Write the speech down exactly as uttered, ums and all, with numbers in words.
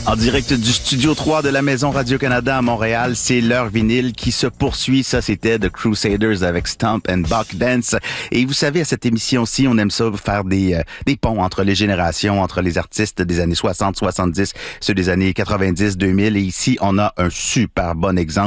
En direct du Studio trois de la Maison Radio-Canada à Montréal, c'est l'heure vinyle qui se poursuit. Ça, c'était The Crusaders avec Stomp and Buck Dance. Et vous savez, à cette émission-ci, on aime ça faire des, euh, des ponts entre les générations, entre les artistes des années soixante, soixante-dix, ceux des années quatre-vingt-dix, deux mille. Et ici, on a un super bon exemple.